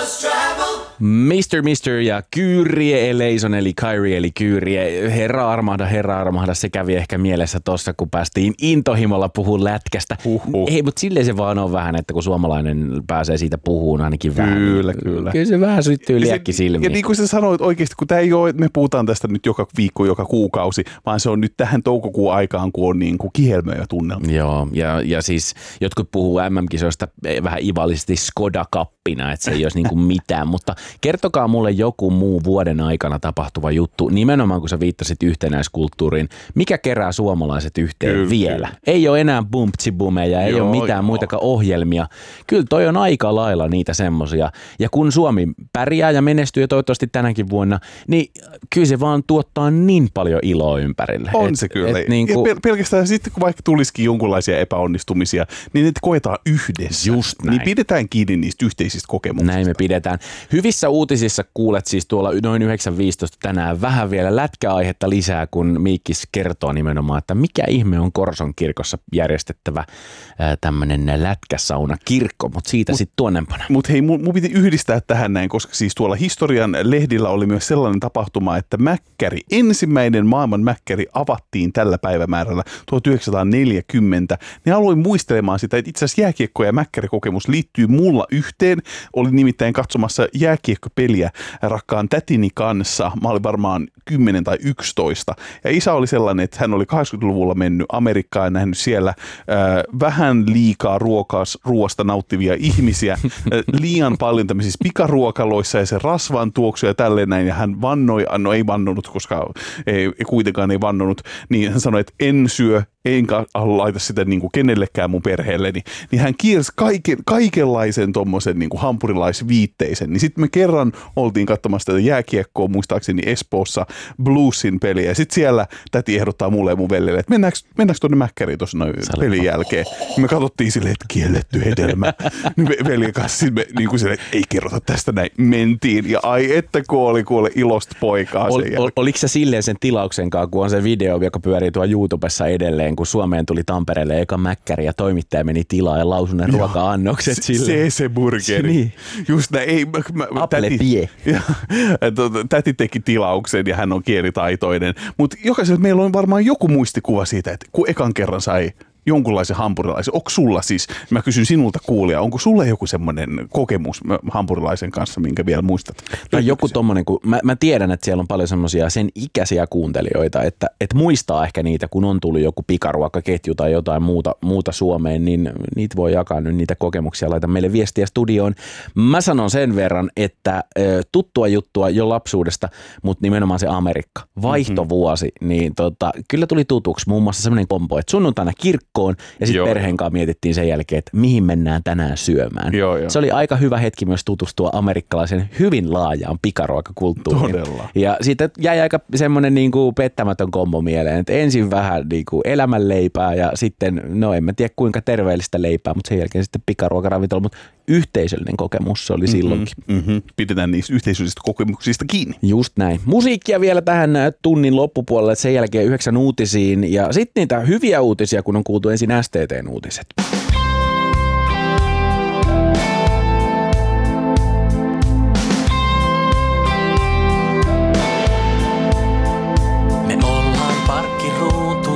Mr. ja Kyrie Eleison eli Kyrie eli Kyrie. Herra armahda, se kävi ehkä mielessä tossa, kun päästiin intohimolla puhumaan lätkästä. Ei, mutta silleen se vaan on vähän, että kun suomalainen pääsee siitä puhumaan ainakin vähän. Kyllä. Kyllä se vähän syttyy liekki silmiin. Ja niin kuin sä sanoit oikeasti, kun tämä ei ole, me puhutaan tästä nyt joka viikko, joka kuukausi, vaan se on nyt tähän toukokuun aikaan, kun on niin kuin kihelmöjä tunnelma. Joo, ja siis jotkut puhuu MM-kisoista vähän ivallisesti Skoda-kappina, että se ei olisi niin kuin mitään, mutta kertokaa mulle joku muu vuoden aikana tapahtuva juttu, nimenomaan kun sä viittasit yhtenäiskulttuuriin, mikä kerää suomalaiset yhteen vielä. Ei ole enää bumptsibumeja, ei ole mitään muitakaan ohjelmia. Kyllä toi on aika lailla niitä semmosia. Ja kun Suomi pärjää ja menestyy toivottavasti tänäkin vuonna, niin kyllä se vaan tuottaa niin paljon iloa ympärille. On se kyllä. Pelkästään sitten, kun vaikka tulisikin jonkunlaisia epäonnistumisia, niin ne koetaan yhdessä. Just näin. Niin pidetään kiinni niistä yhteisistä kokemuksista. Näin me pidetään. Hyvissä uutisissa kuulet siis tuolla noin 9.15 tänään vähän vielä lätkäaihetta lisää, kun Miikkis kertoo nimenomaan, että mikä ihme on Korson kirkossa järjestettävä tämmöinen lätkäsaunakirkko, mutta siitä sitten tuonnempana. Mutta hei, mun piti yhdistää tähän näin, koska siis tuolla historian lehdillä oli myös sellainen tapahtuma, että ensimmäinen maailman mäkkäri avattiin tällä päivämäärällä 1940. Ne aloin muistelemaan sitä, että itse asiassa jääkiekko- ja mäkkärikokemus liittyy mulla yhteen. Olin nimittäin katsomassa jääkiekkopeliä rakkaan tätini kanssa. Mä olin varmaan 10 tai 11. Ja isä oli sellainen, että hän oli 80-luvulla mennyt Amerikkaan ja nähnyt siellä vähän liikaa ruoasta nauttivia ihmisiä. Liian paljon tämmöisissä pikaruokaloissa ja se rasvan tuoksu ja tälleen näin. Ja hän vannoi, no ei vannonut, koska kuitenkaan ei vannonut, niin hän sanoi, että en syö, enkä laita sitä niin kuin kenellekään mun perheelleni. Niin hän kiersi kaikenlaisen tommosen niin kuin hampurilaisviitteisen. Niin sitten me kerran oltiin katsomassa tätä jääkiekkoa, muistaakseni Espoossa, Bluesin peliä. Ja sitten siellä täti ehdottaa mulle ja mun veljelle, että mennäänkö tuonne mäkkäriin tuossa pelin jälkeen. Ja me katsottiin silleen, että kielletty hedelmä. Veljen kanssa me niin kuin silleen, että ei kerrota tästä näin. Mentiin ja ai että kuoli ilosta poikaa sen jälkeen. Oliko se silleen sen tilauksen kanssa, kun on se video, joka pyörii tuolla YouTubessa edelleen, kun Suomeen tuli Tampereelle eka mäkkäri ja toimittaja meni tilaa ja lausui ne ruoka-annokset silleen. Se burgeri. Niin. Just näin. Täti teki tilauksen ja hän on kielitaitoinen. Mutta jokaisella meillä on varmaan joku muistikuva siitä, että kun ekan kerran sai jonkunlaisen hampurilaisen. Onko sulla siis, mä kysyn sinulta kuulija, onko sulla joku semmoinen kokemus hampurilaisen kanssa, minkä vielä muistat? Tai joku tommonen, kun mä tiedän, että siellä on paljon semmoisia sen ikäisiä kuuntelijoita, että muistaa ehkä niitä, kun on tullut joku pikaruokaketju tai jotain muuta Suomeen, niin niitä voi jakaa nyt niitä kokemuksia, laita meille viestiä studioon. Mä sanon sen verran, että tuttua juttua jo lapsuudesta, mutta nimenomaan se Amerikka, vaihtovuosi, niin kyllä tuli tutuksi muun muassa semmoinen kombo, että sunnuntaina kirkkoon ja sitten perheen kanssa mietittiin sen jälkeen, että mihin mennään tänään syömään. Joo. Se oli aika hyvä hetki myös tutustua amerikkalaisen hyvin laajaan pikaruokakulttuuriin. Todella. Ja siitä jäi aika semmoinen niinku pettämätön kombo mieleen, että ensin vähän niinku elämänleipää ja sitten, no en mä tiedä kuinka terveellistä leipää, mutta sen jälkeen sitten pikaruokaravintola, mutta yhteisöllinen kokemus se oli silloinkin. Pidetään niistä yhteisöllisistä kokemuksista kiinni. Just näin. Musiikkia vielä tähän tunnin loppupuolelle, sen jälkeen 9 uutisiin ja sitten niitä hyviä uutisia, kun on kuultu ensin STT:n uutiset.